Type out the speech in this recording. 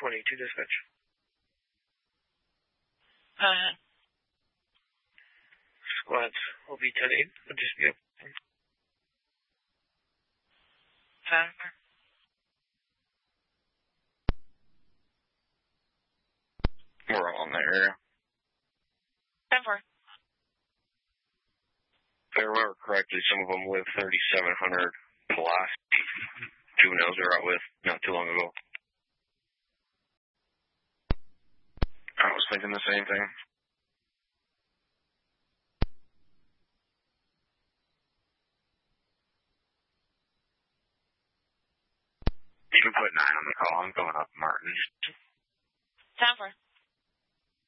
22 dispatch. Squads will be 10-8. We'll just be up. We're all in that area. 10-4. If I remember correctly, some of them live 3,700 plus juveniles we were out with not too long ago. I was thinking the same thing. You can put 9 on the call. I'm going up Martin. 10-4.